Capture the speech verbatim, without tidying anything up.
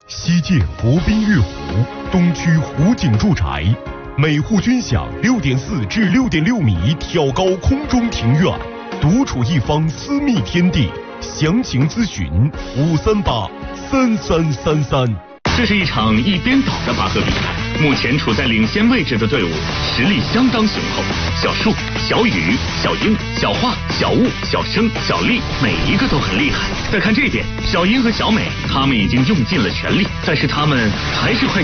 西建国宾悦湖东区湖景住宅，每户均享六点四至六点六米挑高空中庭院，独处一方私密天地。详情咨询五三八三三三三。 这是一场一边倒的拔河比赛，目前处在领先位置的队伍实力相当雄厚。小树、小雨、小英、小花、小雾、小生、小丽，每一个都很厉害。再看这边，小英和小美，他们已经用尽了全力，但是他们还是快